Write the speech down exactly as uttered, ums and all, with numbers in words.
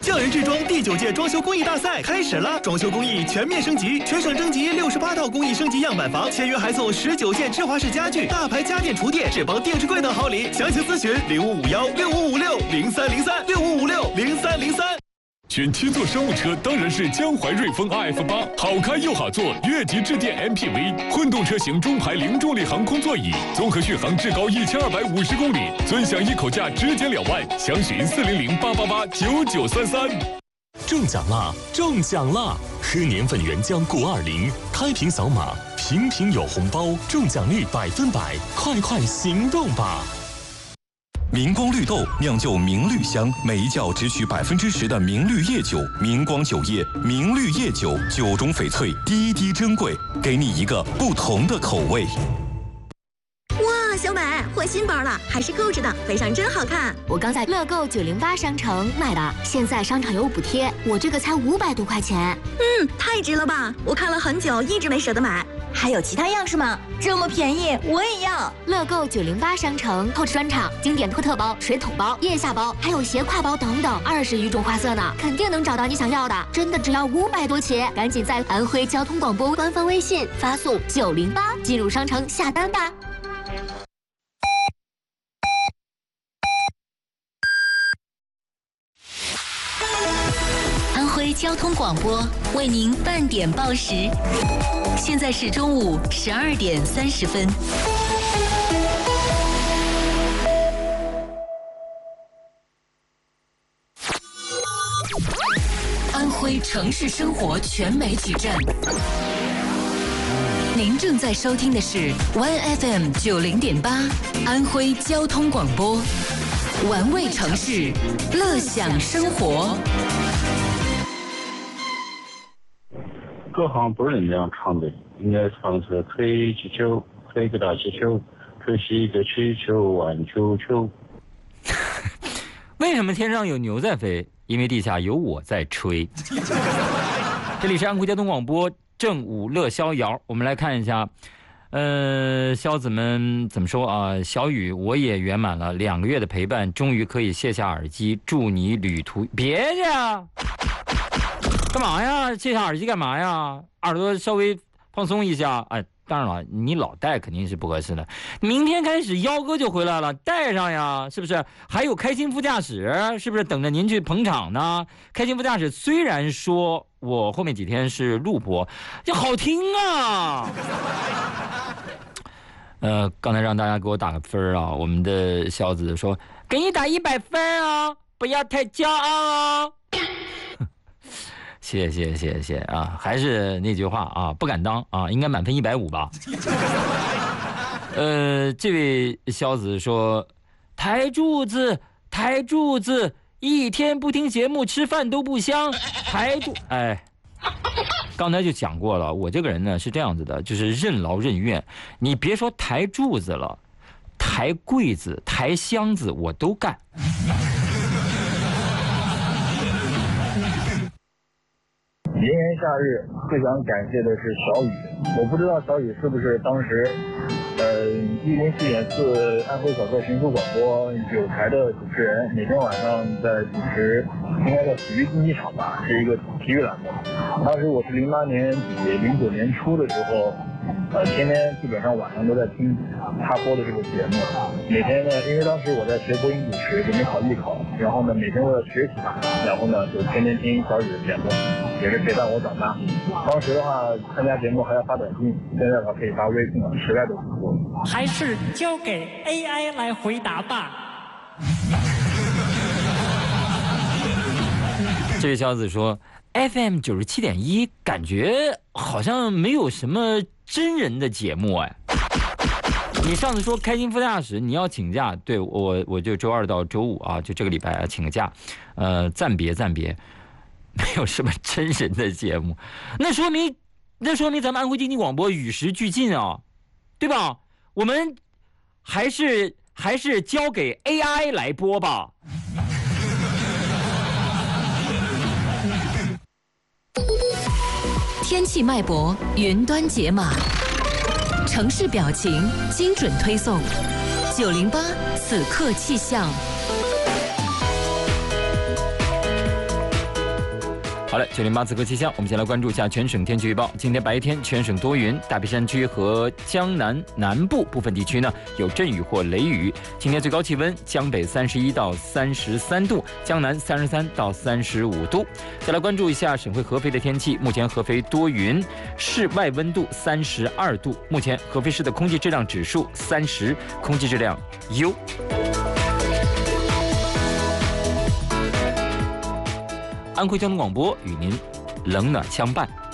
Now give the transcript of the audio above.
匠人制装第九届装修工艺大赛开始了，装修工艺全面升级，全省征集六十八套工艺升级样板房，签约还送十九件芝华士家具、大牌家电厨电、智邦电视柜等好礼。详情咨询零五五幺六五五六零三零三六五五六零三零三。 选七座商务车当然是江淮瑞风 R F 八，好开又好坐，越级致电 M P V， 混动车型中排零重力航空座椅，综合续航至高一千二百五十公里，尊享一口价直减两万，详询四零零八八八九九三三。 中奖啦！中奖啦！喝年份原浆固二零，开瓶扫码，瓶瓶有红包，中奖率百分百，快快行动吧！ 明光绿豆酿就明绿香，每一窖只取百分之十的明绿叶酒。明光酒业明绿叶酒，酒中翡翠，滴滴珍贵，给你一个不同的口味。 哇，小美换新包了，还是购置的，背上真好看。 我刚在乐购九零八商城买的，现在商场有补贴，我这个才五百多块钱。 嗯，太值了吧！我看了很久，一直没舍得买。 还有其他样式吗？这么便宜，我也要！ 乐购九零八商城透视专场，经典托特包、水桶包、腋下包，还有斜挎包等等，二十余种花色呢，肯定能找到你想要的。真的只要五百多起，赶紧在安徽交通广播官方微信发送九零八进入商城下单吧。 安徽交通广播为您半点报时，现在是中午十二点三十分。安徽城市生活全媒体站，您正在收听的是 Y F M 九零点八安徽交通广播，玩味城市，乐享生活。 歌好像不是这样唱的，应该唱是推气球，推个大气球，吹起一个气球，玩球球。 为什么天上有牛在飞？因为地下有我在吹。这里是安徽交通广播正午乐逍遥，我们来看一下，呃，肖子们怎么说啊？小雨，我也圆满了两个月的陪伴，终于可以卸下耳机，祝你旅途别去啊！干嘛呀？卸下耳机干嘛呀？耳朵稍微放松一下。哎，当然了，你老戴肯定是不合适的。明天开始幺哥就回来了，戴上呀，是不是？还有开心副驾驶，是不是等着您去捧场呢？开心副驾驶虽然说我后面几天是录播，这好听啊。呃，刚才让大家给我打个分啊，我们的小子说给你打一百分啊，不要太骄傲啊。谢谢谢谢啊，还是那句话啊，不敢当啊，应该满分一百五吧。呃，这位小子说，台柱子台柱子，一天不听节目吃饭都不香。台柱，哎，刚才就讲过了，我这个人呢是这样子的，就是任劳任怨。你别说抬柱子了，抬柜子、抬箱子我都干。 炎炎夏日，最想感谢的是小雨。我不知道小雨是不是当时，呃，一零四点四安徽小客巡抚广播有台的主持人，每天晚上在主持，应该叫体育竞技场吧，是一个体育栏目。当时我是零八年底、零九年初的时候，呃，天天基本上晚上都在听他播的这个节目。每天呢，因为当时我在学播音主持，准备考艺考，然后呢，每天为了学习，然后呢，就天天听小雨的节目。也是陪伴我长大。当时的话，参加节目还要发短信，现在的话可以发微信了，实在都不错。 还是交给 A I 来回答吧。 这位小子说 ，F M 九十七点一，感觉好像没有什么真人的节目哎。你上次说开心副驾驶你要请假，对我我就周二到周五啊，就这个礼拜请个假，呃，暂别暂别。没有什么真人的节目，那说明那说明咱们安徽经济广播与时俱进啊，对吧？我们还是还是交给 A I 来播吧。 天气脉搏，云端解码，城市表情，精准推送。九零八此刻气象。 好了，九零八此刻气象，我们先来关注一下全省天气预报。今天白天全省多云，大皮山区和江南南部部分地区呢有阵雨或雷雨。今天最高气温江北三十一到三十三度，江南三十三到三十五度。再来关注一下省会合肥的天气，目前合肥多云，室外温度三十二度。目前合肥市的空气质量指数三十，空气质量优。安徽交通广播与您冷暖相伴。